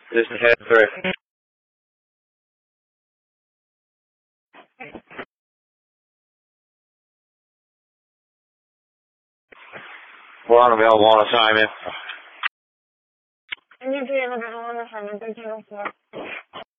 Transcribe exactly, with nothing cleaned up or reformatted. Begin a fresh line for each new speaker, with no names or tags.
This is head very. We're unavailable on assignment.
I need to be unavailable on assignment. Thank you.